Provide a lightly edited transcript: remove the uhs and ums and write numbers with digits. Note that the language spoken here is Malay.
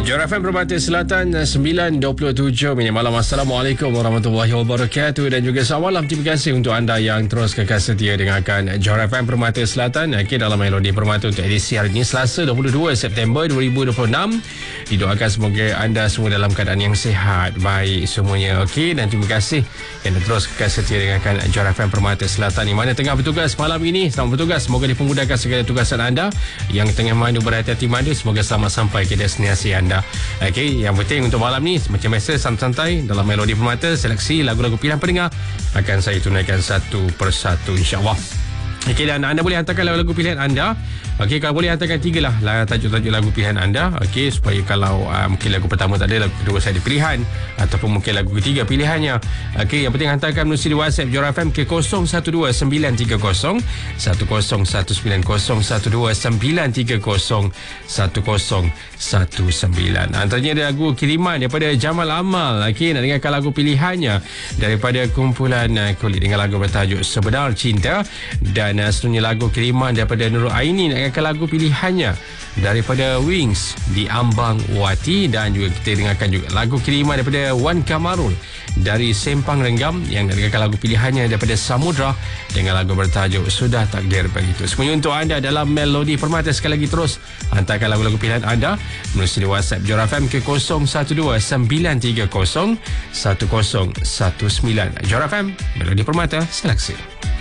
Johor FM Permata Selatan 9.27 minit malam. Assalamualaikum warahmatullahi wabarakatuh dan juga selamat malam. Terima kasih untuk anda yang terus kekal setia dengarkan Johor FM Permata Selatan. Okay, dalam Melodi Permata untuk edisi hari ini Selasa 22 September 2026. Didoakan semoga anda semua dalam keadaan yang sihat, baik semuanya. Okey, dan terima kasih yang terus kekal setia dengarkan Johor FM Permata Selatan. Di mana tengah bertugas malam ini, selamat bertugas. Semoga dipermudahkan segala tugasan anda. Yang tengah mandu berhati-hati mandu, semoga selamat sampai ke destinasi anda. Okey, yang penting untuk malam ni macam biasa santai-santai dalam Melodi Permata, seleksi lagu-lagu pilihan pendengar akan saya tunaikan satu persatu insya-Allah. Okey, dan anda boleh hantarkan lagu-lagu pilihan anda. Okey, kalau boleh hantarkan 3 lah tajuk-tajuk lagu pilihan anda. Okey, supaya kalau mungkin lagu pertama tak ada, lagu kedua saya ada pilihan, ataupun mungkin lagu ketiga pilihannya. Okey, yang penting hantarkan melalui di WhatsApp Johor FM ke 012930 1019 1019. Antaranya ada lagu kiriman daripada Jamal Amal. Okey, nak dengarkan lagu pilihannya daripada kumpulan Kulit dengan lagu bertajuk Sebenar Cinta, dan seterusnya lagu kiriman daripada Nurul Aini, nak dengarkan lagu pilihannya daripada Wings di Ambang Wati, dan juga kita dengarkan juga lagu kiriman daripada Wan Kamarul dari Sempang Renggam, yang nak dengarkan lagu pilihannya daripada Samudra dengan lagu bertajuk Sudah Takdir Begitu. Semuanya untuk anda dalam Melodi Permata. Sekali lagi terus hantarkan lagu-lagu pilihan anda melalui di WhatsApp Johor FM ke 012930 1019. Johor FM Melodi Permata, seleksi.